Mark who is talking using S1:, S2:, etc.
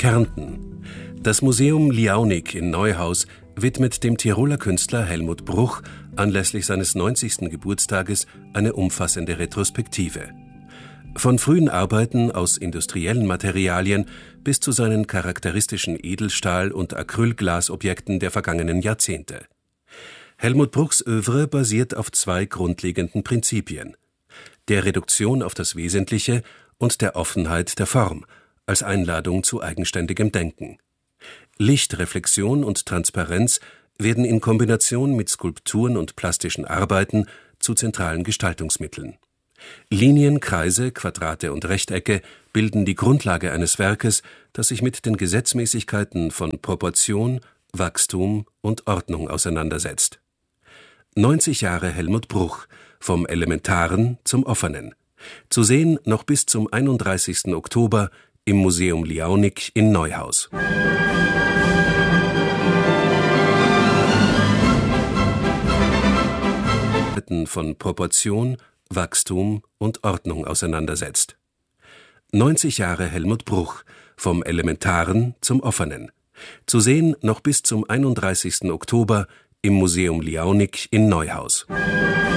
S1: Kärnten. Das Museum Liaunik in Neuhaus widmet dem Tiroler Künstler Helmut Bruch anlässlich seines 90. Geburtstages eine umfassende Retrospektive. Von frühen Arbeiten aus industriellen Materialien bis zu seinen charakteristischen Edelstahl- und Acrylglasobjekten der vergangenen Jahrzehnte. Helmut Bruchs Œuvre basiert auf zwei grundlegenden Prinzipien: der Reduktion auf das Wesentliche und der Offenheit der Form, als Einladung zu eigenständigem Denken. Licht, Reflexion und Transparenz werden in Kombination mit Skulpturen und plastischen Arbeiten zu zentralen Gestaltungsmitteln. Linien, Kreise, Quadrate und Rechtecke bilden die Grundlage eines Werkes, das sich mit den Gesetzmäßigkeiten von Proportion, Wachstum und Ordnung auseinandersetzt. 90 Jahre Helmut Bruch, vom Elementaren zum Offenen. Zu sehen noch bis zum 31. Oktober im Museum Liaunik in Neuhaus. Von Proportion, Wachstum und Ordnung auseinandersetzt. 90 Jahre Helmut Bruch, vom Elementaren zum Offenen. Zu sehen noch bis zum 31. Oktober im Museum Liaunik in Neuhaus.